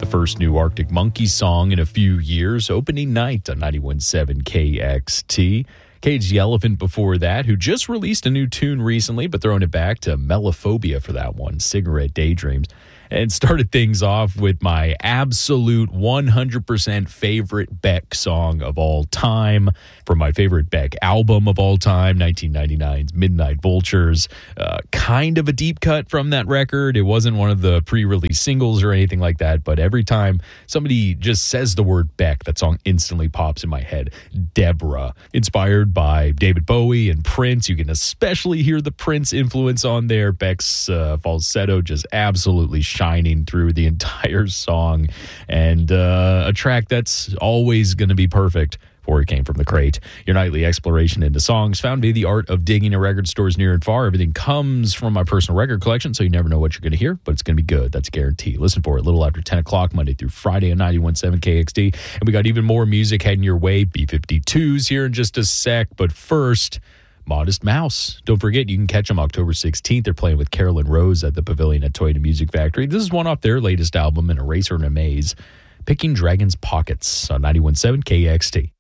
the first new Arctic Monkeys song in a few years, opening night on 91.7 KXT. Cage the Elephant before that, who just released a new tune recently, but throwing it back to Melophobia for that one, Cigarette Daydreams. And started things off with my absolute 100% favorite Beck song of all time from my favorite Beck album of all time, 1999's Midnight Vultures. Kind of a deep cut from that record. It wasn't one of the pre-release singles or anything like that, but every time somebody just says the word Beck, that song instantly pops in my head. Deborah, inspired by David Bowie and Prince. You can especially hear the Prince influence on there. Beck's falsetto just absolutely shining through the entire song, and a track that's always going to be perfect for It Came From the Crate. Your nightly exploration into songs found via the art of digging at record stores near and far. Everything comes from my personal record collection, so you never know what you're going to hear, but it's going to be good. That's a guarantee. Listen for it a little after 10 o'clock, Monday through Friday on 91.7 KXT. And we got even more music heading your way. B-52s here in just a sec, but first, Modest Mouse. Don't forget, you can catch them October 16th. They're playing with Carolyn Rose at the Pavilion at Toyota Music Factory. This is one off their latest album, An Eraser in a Maze, Picking Dragon's Pockets on 91.7 KXT.